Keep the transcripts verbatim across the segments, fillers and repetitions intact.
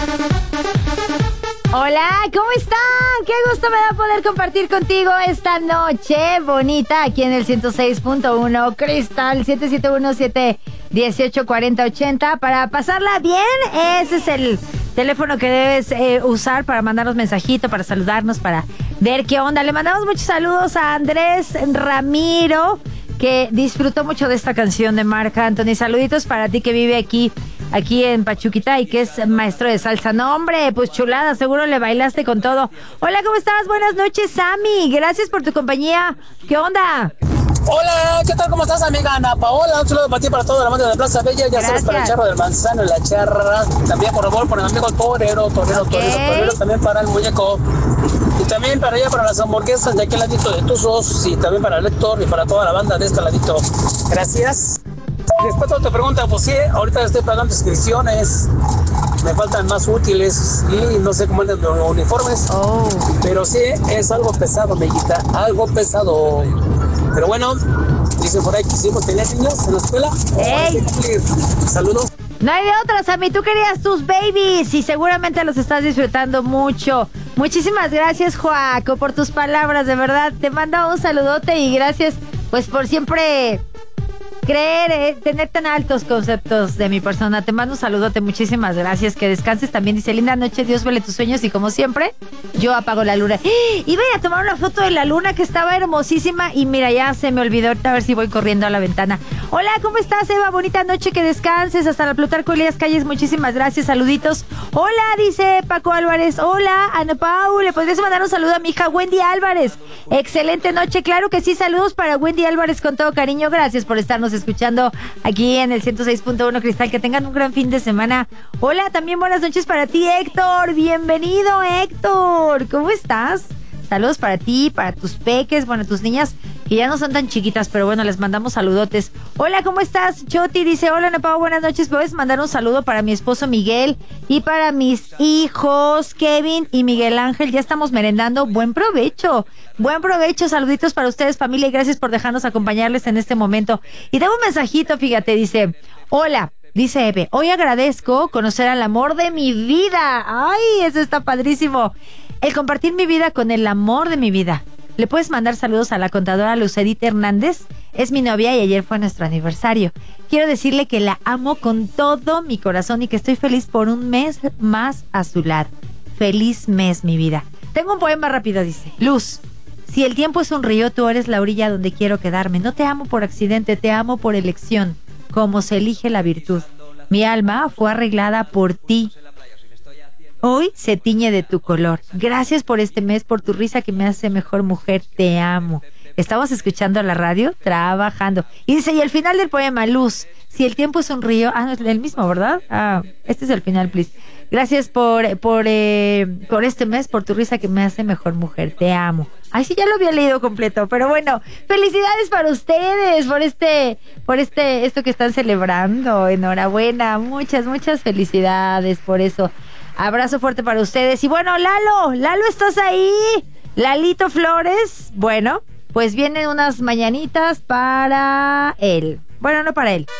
Hola, ¿cómo están? Qué gusto me da poder compartir contigo esta noche bonita aquí en el ciento seis punto uno Cristal siete siete uno, siete uno ocho, cuatro cero ocho cero para pasarla bien. Ese es el teléfono que debes eh, usar para mandarnos mensajito, para saludarnos, para ver qué onda. Le mandamos muchos saludos a Andrés Ramiro, que disfrutó mucho de esta canción de Marc Anthony. Saluditos para ti que vive aquí Aquí en Pachuquita y que es maestro de salsa. No, hombre, pues chulada, seguro le bailaste con todo. Hola, ¿cómo estás? Buenas noches, Sammy. Gracias por tu compañía. ¿Qué onda? Hola, ¿qué tal? ¿Cómo estás, amiga Ana Paola? Un saludo para ti, para toda la banda de Plaza Bella. Ya sabes, para el charro del manzano y la charra. También, por favor, por el amigo Torero, Torero, okay. Torero, Torero. También para el muñeco. Y también para allá, para las hamburguesas de aquel ladito de Tuzos. Y también para el Héctor y para toda la banda de este ladito. Gracias. Después otra pregunta, pues sí, ahorita estoy pagando inscripciones, me faltan más útiles y no sé cómo andan los uniformes, oh. Pero sí, es algo pesado, amiguita, algo pesado. Pero bueno, dicen por ahí que hicimos tener niños en la escuela. Hey. Saludos. No hay de otras, Sammy, tú querías tus babies y seguramente los estás disfrutando mucho. Muchísimas gracias, Joaco, por tus palabras, de verdad, te mando un saludote y gracias pues por siempre creer, eh, tener tan altos conceptos de mi persona. Te mando un saludote, muchísimas gracias, que descanses también. Dice, linda noche, Dios vele tus sueños y como siempre, yo apago la luna. ¡Eh! Iba a tomar una foto de la luna que estaba hermosísima y mira, ya se me olvidó. Ahorita a ver si voy corriendo a la ventana. Hola, ¿cómo estás, Eva? Bonita noche, que descanses. Hasta la Plutarco Elías Calles, muchísimas gracias, saluditos. Hola, dice Paco Álvarez. Hola, Ana Pau, ¿le podrías mandar un saludo a mi hija Wendy Álvarez? Excelente noche, claro que sí, saludos para Wendy Álvarez con todo cariño. Gracias por estarnos escuchando aquí en el ciento seis punto uno Cristal. Que tengan un gran fin de semana. Hola, también buenas noches para ti, Héctor. Bienvenido, Héctor. ¿Cómo estás? Saludos para ti, para tus peques, bueno, tus niñas que ya no son tan chiquitas, pero bueno, les mandamos saludotes. Hola, ¿cómo estás? Choti dice, hola, Nepao, buenas noches. ¿Puedes mandar un saludo para mi esposo Miguel y para mis hijos Kevin y Miguel Ángel? Ya estamos merendando. Buen provecho, buen provecho. Saluditos para ustedes, familia, y gracias por dejarnos acompañarles en este momento. Y tengo un mensajito, fíjate, dice, hola. Dice Eve, hoy agradezco conocer al amor de mi vida. ¡Ay, eso está padrísimo! El compartir mi vida con el amor de mi vida. ¿Le puedes mandar saludos a la contadora Lucedita Hernández? Es mi novia y ayer fue nuestro aniversario. Quiero decirle que la amo con todo mi corazón y que estoy feliz por un mes más a su lado. Feliz mes, mi vida. Tengo un poema rápido, dice. Luz, si el tiempo es un río, tú eres la orilla donde quiero quedarme. No te amo por accidente, te amo por elección. Como se elige la virtud. Mi alma fue arreglada por ti. Hoy se tiñe de tu color. Gracias por este mes, por tu risa que me hace mejor mujer. Te amo. Estamos escuchando la radio, trabajando. Y dice, y el final del poema, Luz, si el tiempo es un río. Ah, no es el mismo, ¿verdad? Ah, este es el final, please. Gracias por, por, eh, por este mes, por tu risa que me hace mejor mujer. Te amo. Ay, sí, ya lo había leído completo, pero bueno, felicidades para ustedes por este, por este, esto que están celebrando. Enhorabuena, muchas, muchas felicidades por eso. Abrazo fuerte para ustedes. Y bueno, Lalo, Lalo, ¿estás ahí? Lalito Flores. Bueno, pues vienen unas mañanitas para él. Bueno, no para él.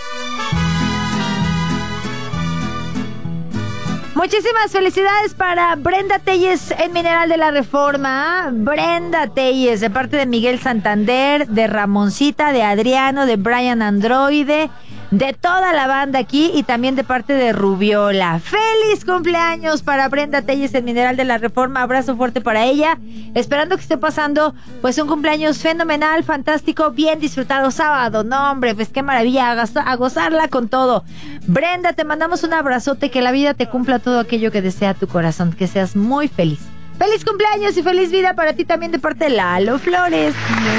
Muchísimas felicidades para Brenda Telles en Mineral de la Reforma. Brenda Telles, de parte de Miguel Santander, de Ramoncita, de Adriano, de Brian Androide, de toda la banda aquí y también de parte de Rubiola. ¡Feliz cumpleaños para Brenda Telles en Mineral de la Reforma! Abrazo fuerte para ella. Esperando que esté pasando pues un cumpleaños fenomenal, fantástico, bien disfrutado sábado. No, hombre, pues qué maravilla, a, goza- a gozarla con todo. Brenda, te mandamos un abrazote, que la vida te cumpla todo aquello que desea tu corazón, que seas muy feliz. ¡Feliz cumpleaños y feliz vida para ti también de parte de Lalo Flores!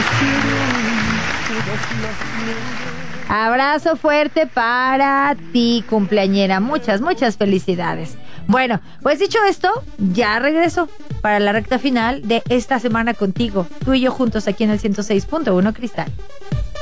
Abrazo fuerte para ti, cumpleañera. Muchas, muchas felicidades. Bueno, pues dicho esto, ya regreso para la recta final de esta semana contigo. Tú y yo juntos aquí en el ciento seis punto uno Cristal.